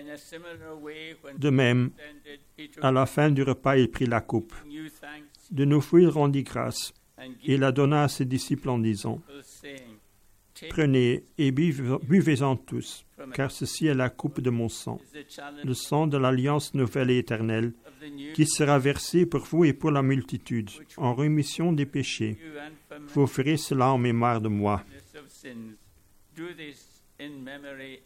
De même, à la fin du repas, il prit la coupe. De nouveau, il rendit grâce. Il la donna à ses disciples en disant, « Prenez et buvez-en tous, car ceci est la coupe de mon sang, le sang de l'alliance nouvelle et éternelle, qui sera versé pour vous et pour la multitude, en rémission des péchés. Vous ferez cela en mémoire de moi. »